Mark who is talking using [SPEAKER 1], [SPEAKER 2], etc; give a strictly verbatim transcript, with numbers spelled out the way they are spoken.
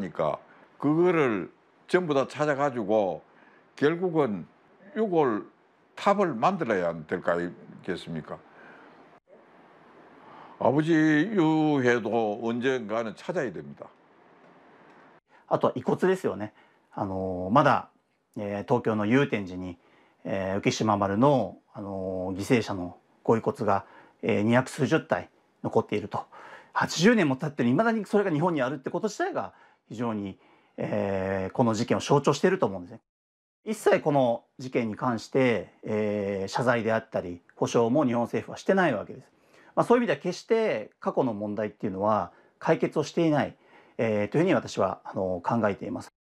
[SPEAKER 1] 하니까 그거를 전부 다 찾아가지고 결국은 유골 탑을 만들어야 될 거 아니겠습니까? 아버지 유해도 언젠가는 찾아야 됩니다.
[SPEAKER 2] あとは遺骨ですよね。あのまだ、えー、東京の祐天寺に、えー、浮島丸の、あの犠牲者のご遺骨が、えー、にひゃくすうじゅったい残っていると。はちじゅうねんも経ってるいまだにそれが日本にあるってこと自体が非常に、えー、この事件を象徴していると思うんですね。一切この事件に関して、えー、謝罪であったり補償も日本政府はしてないわけです。まあ、そういう意味では決して過去の問題っていうのは解決をしていない、えー、というふうに私はあの考えています。